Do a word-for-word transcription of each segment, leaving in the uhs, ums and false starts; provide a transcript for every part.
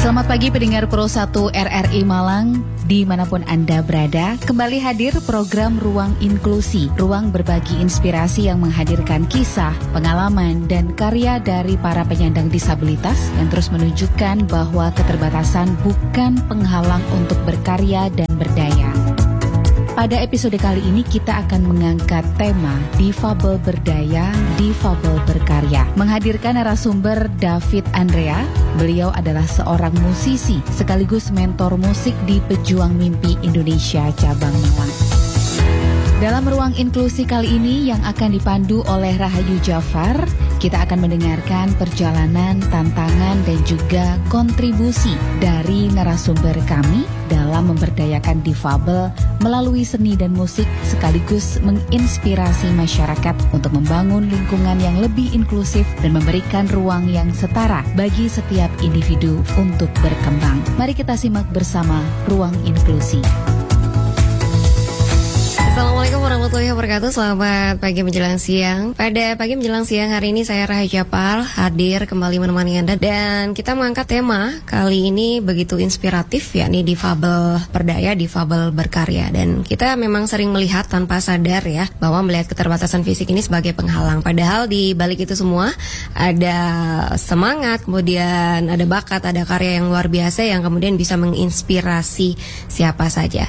Selamat pagi pendengar Pro satu R R I Malang, dimanapun Anda berada. Kembali hadir program Ruang Inklusi, ruang berbagi inspirasi yang menghadirkan kisah, pengalaman, dan karya dari para penyandang disabilitas yang terus menunjukkan bahwa keterbatasan bukan penghalang untuk berkarya dan berdaya. Pada episode kali ini kita akan mengangkat tema Difabel Berdaya, Difabel Berkarya. Menghadirkan narasumber David Andrea. Beliau adalah seorang musisi sekaligus mentor musik di Pejuang Mimpi Indonesia Cabang Malang. Dalam ruang inklusi kali ini yang akan dipandu oleh Rahayu Jafar, kita akan mendengarkan perjalanan, tantangan, dan juga kontribusi dari narasumber kami dalam memberdayakan difabel melalui seni dan musik sekaligus menginspirasi masyarakat untuk membangun lingkungan yang lebih inklusif dan memberikan ruang yang setara bagi setiap individu untuk berkembang. Mari kita simak bersama Ruang Inklusi. Assalamualaikum warahmatullahi wabarakatuh. Selamat pagi menjelang siang. Pada pagi menjelang siang hari ini saya Rahayu Jafar hadir kembali menemani Anda, dan kita mengangkat tema kali ini begitu inspiratif, yakni difabel berdaya, difabel berkarya. Dan kita memang sering melihat tanpa sadar ya bahwa melihat keterbatasan fisik ini sebagai penghalang. Padahal di balik itu semua ada semangat, kemudian ada bakat, ada karya yang luar biasa yang kemudian bisa menginspirasi siapa saja.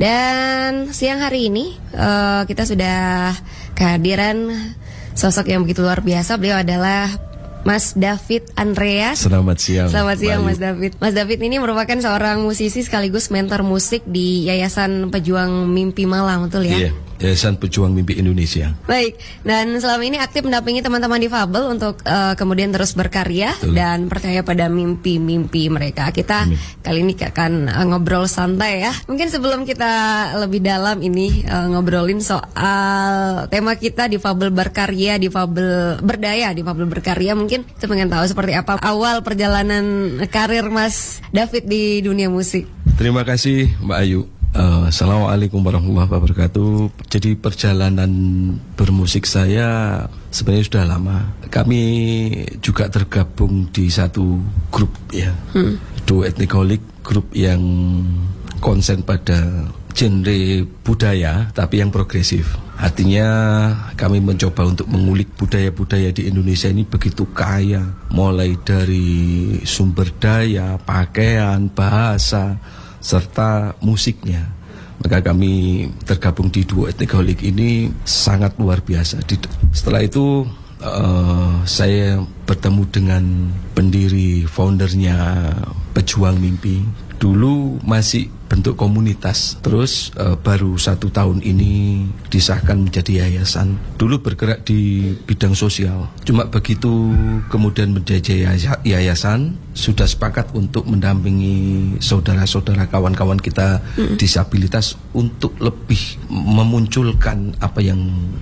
Dan siang hari ini Uh, kita sudah kehadiran sosok yang begitu luar biasa. Beliau adalah Mas David Andrea. Selamat siang. Selamat siang Bayu. Mas David. Mas David ini merupakan seorang musisi sekaligus mentor musik di Yayasan Pejuang Mimpi Malang, betul ya? Iya, Yayasan Pejuang Mimpi Indonesia. Baik, dan selama ini aktif mendampingi teman-teman difabel untuk uh, kemudian terus berkarya, betul, dan percaya pada mimpi-mimpi mereka. Kita Amin. Kali ini akan uh, ngobrol santai ya. Mungkin sebelum kita lebih dalam ini uh, ngobrolin soal tema kita difabel berkarya, difabel berdaya, difabel berkarya, mungkin kita pengen tahu seperti apa awal perjalanan karir Mas David di dunia musik. Terima kasih Mbak Ayu. Uh, Assalamualaikum warahmatullahi wabarakatuh. Jadi perjalanan bermusik saya sebenarnya sudah lama. Kami juga tergabung di satu grup ya, hmm. Duo Etnikolik, grup yang konsen pada genre budaya tapi yang progresif. Artinya kami mencoba untuk mengulik budaya-budaya di Indonesia ini begitu kaya, mulai dari sumber daya, pakaian, bahasa, serta musiknya. Maka kami tergabung di Duo Etnikolik ini sangat luar biasa. Setelah itu uh, saya bertemu dengan pendiri, foundernya Pejuang Mimpi. Dulu masih bentuk komunitas, terus uh, baru satu tahun ini disahkan menjadi yayasan. Dulu bergerak di bidang sosial, cuma begitu kemudian menjadi yayasan, sudah sepakat untuk mendampingi saudara-saudara kawan-kawan kita mm. disabilitas untuk lebih memunculkan apa yang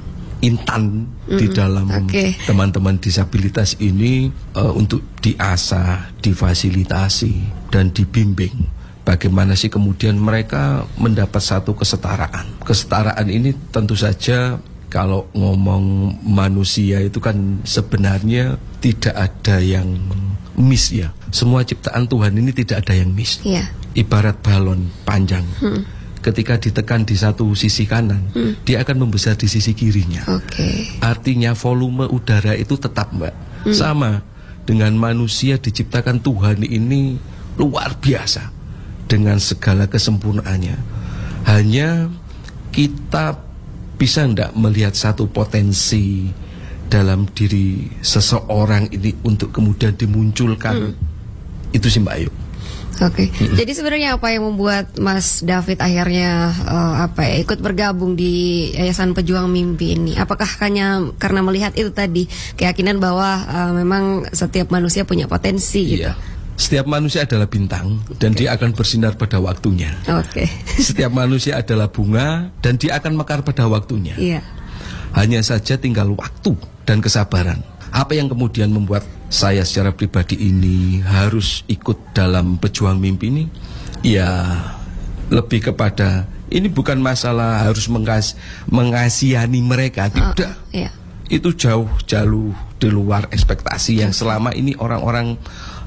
intan mm, di dalam okay. teman-teman disabilitas ini uh, untuk diasah, difasilitasi, dan dibimbing. Bagaimana sih kemudian mereka mendapat satu kesetaraan. Kesetaraan ini tentu saja kalau ngomong manusia itu kan sebenarnya tidak ada yang miss ya. Semua ciptaan Tuhan ini tidak ada yang miss. Yeah. Ibarat balon panjang. Hmm. Ketika ditekan di satu sisi kanan, hmm. dia akan membesar di sisi kirinya. Okay. Artinya volume udara itu tetap, Mbak. Hmm. Sama dengan manusia diciptakan Tuhan ini luar biasa dengan segala kesempurnaannya. Hanya kita bisa enggak melihat satu potensi dalam diri seseorang ini untuk kemudian dimunculkan. Hmm. Itu sih Mbak Ayu. Oke, okay. mm-hmm. Jadi sebenarnya apa yang membuat Mas David akhirnya uh, apa ya, ikut bergabung di Yayasan Pejuang Mimpi ini? Apakah hanya karena melihat itu tadi, keyakinan bahwa uh, memang setiap manusia punya potensi gitu? Iya. Setiap manusia adalah bintang dan okay. dia akan bersinar pada waktunya. Oke. Okay. Setiap manusia adalah bunga dan dia akan mekar pada waktunya. Iya. Hanya saja tinggal waktu dan kesabaran. Apa yang kemudian membuat saya secara pribadi ini harus ikut dalam Pejuang Mimpi ini? Ya, lebih kepada ini bukan masalah harus mengas mengasihani mereka, tidak. Oh, iya. Itu jauh jauh di luar ekspektasi yang selama ini orang-orang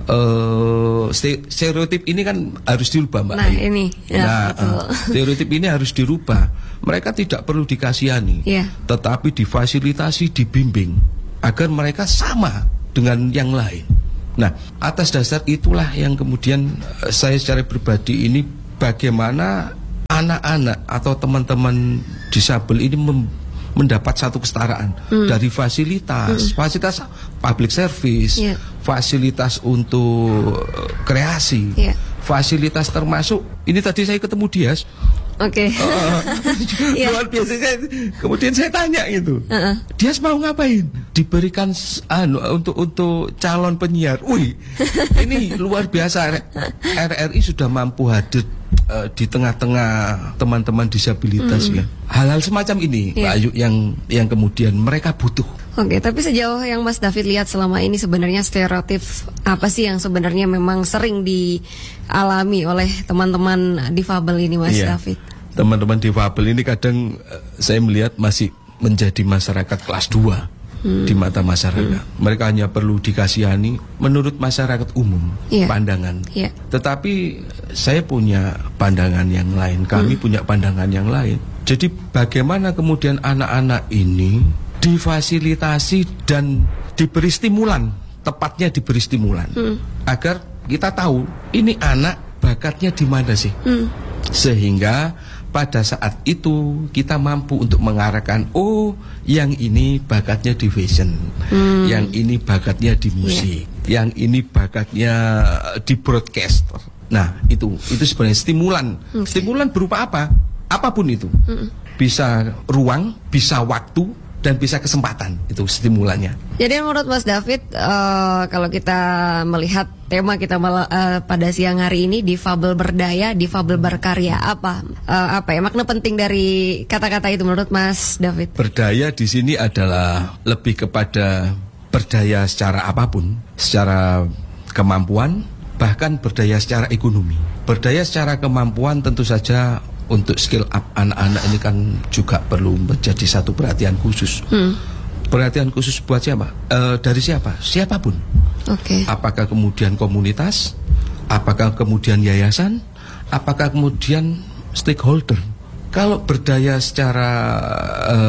uh, stereotip ini kan harus dirubah, Mbak. Nah ini, ya, nah betul. Uh, stereotip ini harus dirubah. Mereka tidak perlu dikasihani, yeah. tetapi difasilitasi, dibimbing agar mereka sama dengan yang lain. Nah, atas dasar itulah yang kemudian uh, saya secara pribadi ini bagaimana anak-anak atau teman-teman disabel ini mem- mendapat satu kesetaraan hmm. dari fasilitas, hmm. fasilitas public service, yeah. fasilitas untuk kreasi, yeah. fasilitas termasuk ini tadi saya ketemu Dias. Oke. Okay. Uh, yeah. Luar biasa. Kemudian saya tanya itu, uh-uh. Dias mau ngapain? Diberikan anu untuk untuk calon penyiar. Wih, ini luar biasa. R R I sudah mampu hadir uh, di tengah-tengah teman-teman disabilitas mm-hmm. ya. Hal-hal semacam ini, yeah. Pak Ayu, yang yang kemudian mereka butuh. Oke, tapi sejauh yang Mas David lihat selama ini sebenarnya stereotip apa sih yang sebenarnya memang sering dialami oleh teman-teman difabel ini, Mas yeah. David? Teman-teman difabel ini kadang uh, saya melihat masih menjadi masyarakat kelas dua hmm. di mata masyarakat. Hmm. Mereka hanya perlu dikasihani menurut masyarakat umum, yeah. pandangan. Yeah. Tetapi saya punya pandangan yang lain, kami hmm. punya pandangan yang lain. Jadi bagaimana kemudian anak-anak ini difasilitasi dan diberi stimulan, tepatnya diberi stimulan, hmm. agar kita tahu ini anak bakatnya di mana sih, hmm. sehingga pada saat itu kita mampu untuk mengarahkan, oh yang ini bakatnya di fashion, hmm. yang ini bakatnya di musik, yeah. yang ini bakatnya di broadcast. Nah itu itu sebenarnya stimulan, okay. stimulan berupa apa? Apapun itu, hmm. bisa ruang, bisa waktu, dan bisa kesempatan, itu stimulannya. Jadi menurut Mas David, uh, kalau kita melihat tema kita uh, pada siang hari ini, difabel berdaya, difabel berkarya, apa uh, apa ya makna penting dari kata-kata itu menurut Mas David? Berdaya di sini adalah lebih kepada berdaya secara apapun, secara kemampuan, bahkan berdaya secara ekonomi. Berdaya secara kemampuan tentu saja untuk skill up anak-anak ini kan juga perlu menjadi satu perhatian khusus. Hmm. Perhatian khusus buat siapa? E, dari siapa? Siapapun. Oke. Okay. Apakah kemudian komunitas? Apakah kemudian yayasan? Apakah kemudian stakeholder? Kalau berdaya secara e,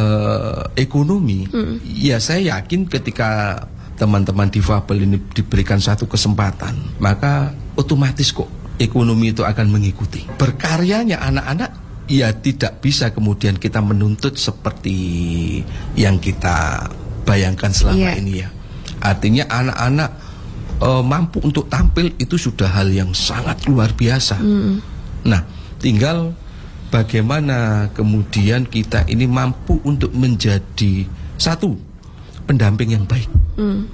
ekonomi, hmm. ya saya yakin ketika teman-teman difabel ini diberikan satu kesempatan, maka otomatis kok ekonomi itu akan mengikuti. Berkaryanya anak-anak ya tidak bisa kemudian kita menuntut seperti yang kita bayangkan selama yeah. ini ya. Artinya anak-anak uh, mampu untuk tampil itu sudah hal yang sangat luar biasa. Mm. Nah, tinggal bagaimana kemudian kita ini mampu untuk menjadi satu pendamping yang baik. Mm.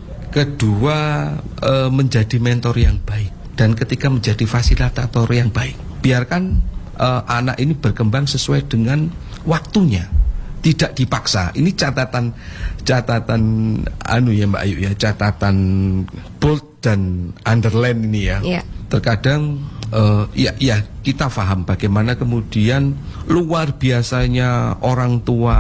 Kedua, uh, menjadi mentor yang baik. Dan ketika menjadi fasilitator yang baik, biarkan uh, anak ini berkembang sesuai dengan waktunya, tidak dipaksa. Ini catatan catatan anu ya Mbak Ayu ya, catatan bold dan underline ini ya. Yeah. Terkadang uh, ya ya kita paham bagaimana kemudian luar biasanya orang tua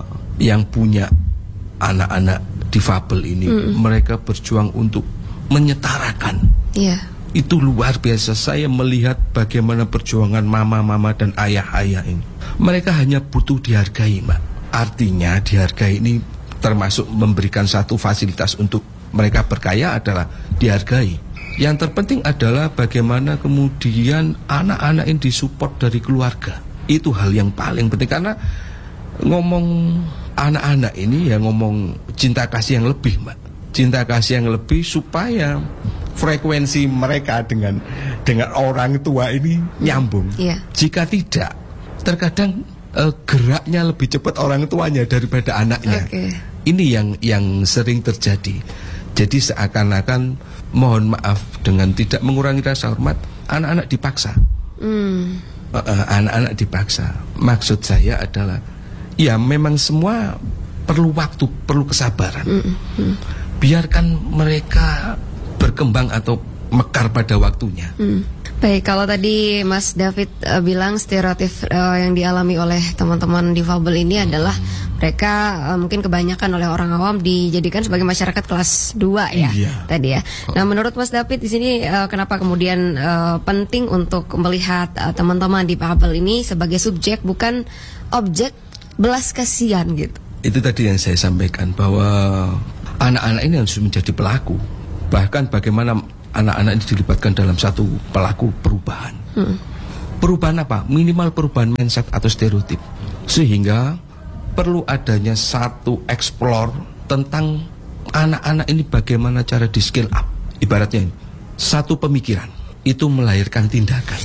yang punya anak-anak difabel ini, mm. mereka berjuang untuk menyetarakan. Yeah. Itu luar biasa. Saya melihat bagaimana perjuangan mama-mama dan ayah-ayah ini. Mereka hanya butuh dihargai, Mbak. Artinya dihargai ini termasuk memberikan satu fasilitas untuk mereka berkaya adalah dihargai. Yang terpenting adalah bagaimana kemudian anak-anak ini disupport dari keluarga. Itu hal yang paling penting, karena ngomong anak-anak ini ya ngomong cinta kasih yang lebih, Mbak. Cinta kasih yang lebih supaya frekuensi mereka dengan dengan orang tua ini nyambung. Yeah. Jika tidak, terkadang uh, geraknya lebih cepat orang tuanya daripada anaknya. Okay. Ini yang yang sering terjadi. Jadi seakan-akan mohon maaf dengan tidak mengurangi rasa hormat, anak-anak dipaksa. Mm. Uh, uh, anak-anak dipaksa. Maksud saya adalah, ya memang semua perlu waktu, perlu kesabaran. Mm. Mm. Biarkan mereka berkembang atau mekar pada waktunya. Hmm. Baik, kalau tadi Mas David uh, bilang stereotip uh, yang dialami oleh teman-teman difabel ini adalah mereka uh, mungkin kebanyakan oleh orang awam dijadikan sebagai masyarakat kelas dua ya, iya. tadi ya. Nah, menurut Mas David di sini uh, kenapa kemudian uh, penting untuk melihat uh, teman-teman difabel ini sebagai subjek bukan objek belas kasihan gitu? Itu tadi yang saya sampaikan, bahwa anak-anak ini harus menjadi pelaku. Bahkan bagaimana anak-anak ini dilibatkan dalam satu pelaku perubahan. Hmm. Perubahan apa? Minimal perubahan mindset atau stereotip. Sehingga perlu adanya satu explore tentang anak-anak ini bagaimana cara di scale up. Ibaratnya satu pemikiran itu melahirkan tindakan.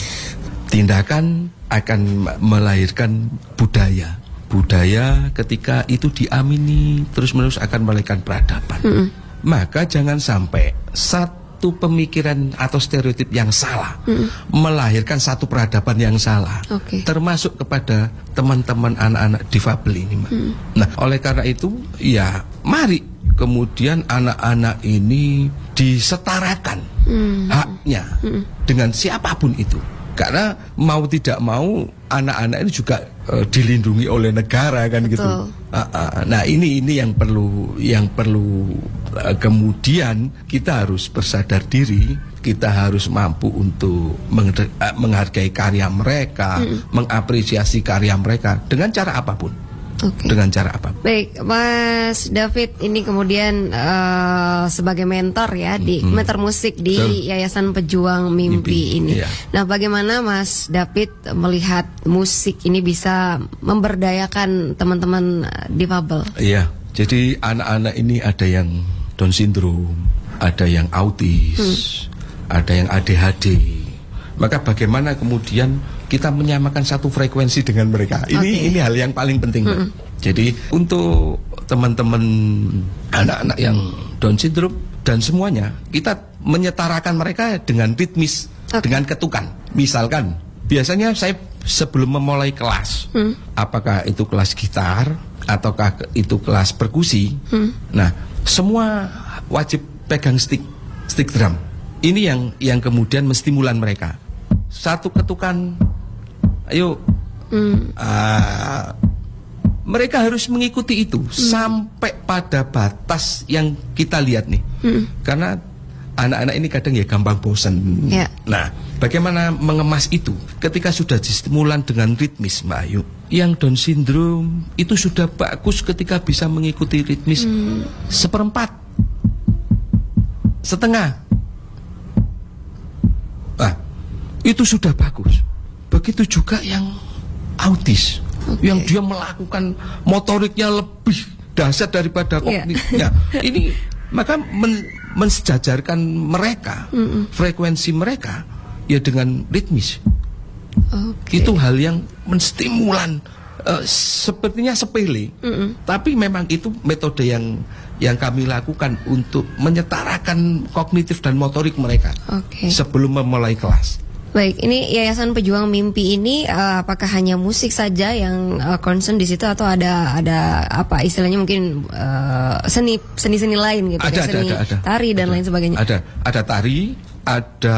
Tindakan akan melahirkan budaya. Budaya ketika itu diamini terus-menerus akan melahirkan peradaban. Hmm. Maka jangan sampai satu Satu pemikiran atau stereotip yang salah mm. melahirkan satu peradaban yang salah, okay. termasuk kepada teman-teman anak-anak difabel ini, Mbak. Mm. Nah, oleh karena itu, ya mari kemudian anak-anak ini disetarakan mm. haknya mm. dengan siapapun itu. Karena mau tidak mau anak-anak ini juga uh, dilindungi oleh negara kan. Betul. Gitu. Uh, uh, nah ini ini yang perlu yang perlu uh, kemudian kita harus bersadar diri, kita harus mampu untuk meng uh, menghargai karya mereka, mm. mengapresiasi karya mereka dengan cara apapun. Okay. Dengan cara apa? Baik, Mas David ini kemudian uh, sebagai mentor ya di hmm. mentor musik di so, Yayasan Pejuang Mimpi, Mimpi ini. Iya. Nah, bagaimana Mas David melihat musik ini bisa memberdayakan teman-teman difabel? Iya, jadi anak-anak ini ada yang Down syndrome, ada yang autis, hmm. ada yang A D H D. Maka bagaimana kemudian kita menyamakan satu frekuensi dengan mereka. Ini okay. ini hal yang paling penting, Mbak. Mm-hmm. Jadi untuk teman-teman anak-anak yang Down syndrome dan semuanya, kita menyetarakan mereka dengan ritmis, okay. dengan ketukan. Misalkan, biasanya saya sebelum memulai kelas, mm. apakah itu kelas gitar ataukah itu kelas perkusi, mm. nah semua wajib pegang stick, stick drum. Ini yang yang kemudian menstimulan mereka. Satu ketukan, ayo, hmm. uh, mereka harus mengikuti itu hmm. sampai pada batas yang kita lihat nih. Hmm. Karena anak-anak ini kadang ya gampang bosan. Yeah. Nah, bagaimana mengemas itu? Ketika sudah distimulan dengan ritmis, Mbak Ayu, yang Down syndrome itu sudah bagus ketika bisa mengikuti ritmis hmm. seperempat, setengah. Ah, itu sudah bagus. Begitu juga yang autis, okay. yang dia melakukan motoriknya lebih dahsyat daripada kognitifnya. Yeah. Ini maka men, mensejajarkan mereka, mm-mm. frekuensi mereka ya dengan ritmis. Okay. Itu hal yang menstimulan. Uh, sepertinya sepele, mm-mm. tapi memang itu metode yang yang kami lakukan untuk menyetarakan kognitif dan motorik mereka okay. sebelum memulai kelas. Baik, ini Yayasan Pejuang Mimpi ini uh, apakah hanya musik saja yang uh, concern di situ atau ada ada apa istilahnya mungkin uh, seni seni-seni lain gitu, ada, ya? ada, seni ada, ada, tari dan ada, lain sebagainya. Ada, ada tari, ada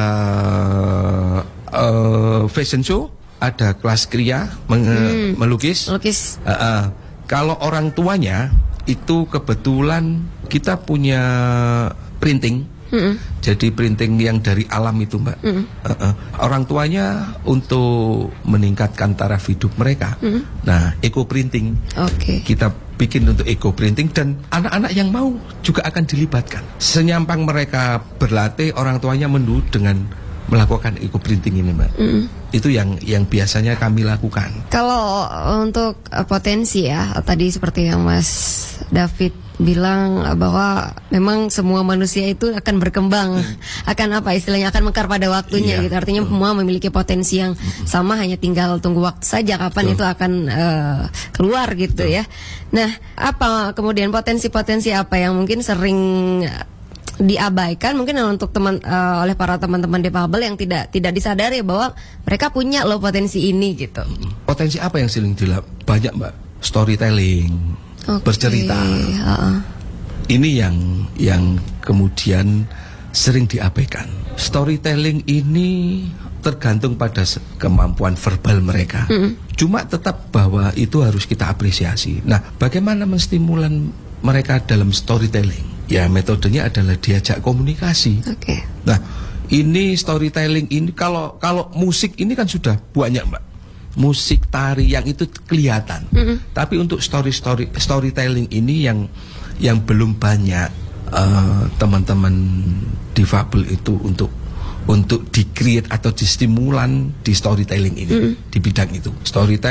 uh, fashion show, ada kelas kriya meng- hmm. melukis. Melukis. Uh, uh, kalau orang tuanya itu kebetulan kita punya printing. Mm-hmm. Jadi printing yang dari alam itu, Mbak. Mm-hmm. uh-uh. Orang tuanya untuk meningkatkan taraf hidup mereka, mm-hmm. nah eco printing okay. kita bikin untuk eco printing dan anak-anak yang mau juga akan dilibatkan. Senyampang mereka berlatih, orang tuanya mendukung dengan melakukan eco printing ini, Mbak. Mm-hmm. Itu yang yang biasanya kami lakukan. Kalau untuk uh, potensi ya, tadi seperti yang Mas David bilang bahwa memang semua manusia itu akan berkembang, hmm. akan apa istilahnya akan mekar pada waktunya, iya, gitu. Artinya betul. Semua memiliki potensi yang hmm. sama, hanya tinggal tunggu waktu saja kapan betul. Itu akan uh, keluar gitu betul. Ya. Nah, apa kemudian potensi-potensi apa yang mungkin sering diabaikan mungkin untuk teman uh, oleh para teman-teman difabel yang tidak tidak disadari bahwa mereka punya loh potensi ini gitu. Potensi apa yang sering dilap? Banyak, Mbak. Storytelling, okay. bercerita. Uh-uh. Ini yang yang kemudian sering diabaikan. Storytelling ini tergantung pada kemampuan verbal mereka. Mm. Cuma tetap bahwa itu harus kita apresiasi. Nah, bagaimana menstimulan mereka dalam storytelling? Ya, metodenya adalah diajak komunikasi. Oke. Okay. Nah, ini storytelling ini kalau kalau musik ini kan sudah banyak, Mbak. Musik, tari yang itu kelihatan. Mm-hmm. Tapi untuk story story storytelling ini yang yang belum banyak uh, teman-teman difabel itu untuk untuk di-create atau distimulan di storytelling ini, mm-hmm. di bidang itu. Storytelling